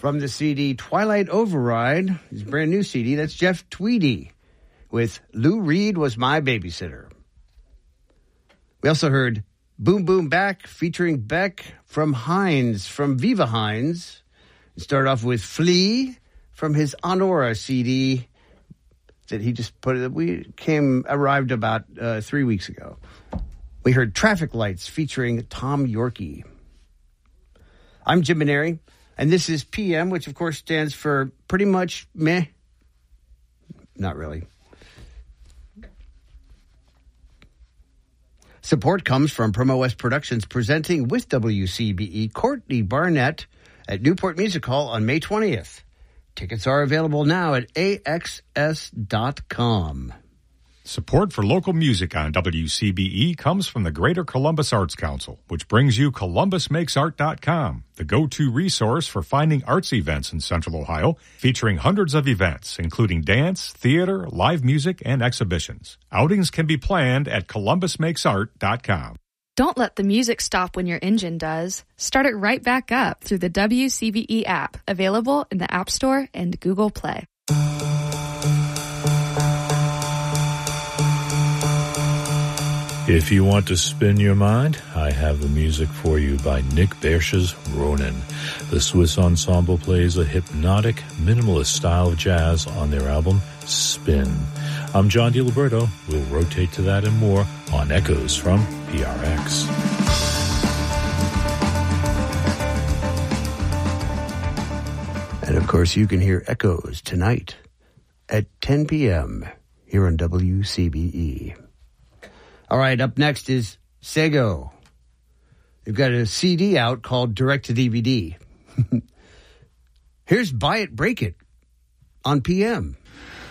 From the CD Twilight Override, his brand new CD, that's Jeff Tweedy with Lou Reed Was My Babysitter. We also heard Boom Boom Back featuring Beck from Hines, from Viva Hines. We started off with Flea from his Honora CD that he just arrived about 3 weeks ago. We heard Traffic Lights featuring Tom Yorkie. I'm Jim Maneri, and this is PM, which of course stands for pretty much meh. Not really. Support comes from Promo West Productions, presenting with WCBE Courtney Barnett at Newport Music Hall on May 20th. Tickets are available now at AXS.com. Support for local music on WCBE comes from the Greater Columbus Arts Council, which brings you ColumbusMakesArt.com, the go-to resource for finding arts events in Central Ohio, featuring hundreds of events, including dance, theater, live music, and exhibitions. Outings can be planned at ColumbusMakesArt.com. Don't let the music stop when your engine does. Start it right back up through the WCBE app, available in the App Store and Google Play. If you want to spin your mind, I have the music for you by Nick Bersch's Ronin. The Swiss ensemble plays a hypnotic, minimalist style of jazz on their album, Spin. I'm John DiLiberto. We'll rotate to that and more on Echoes from PRX. And of course, you can hear Echoes tonight at 10 p.m. here on WCBE. All right, up next is Sego. They've got a CD out called Direct to DVD. Here's Buy It, Break It on PM.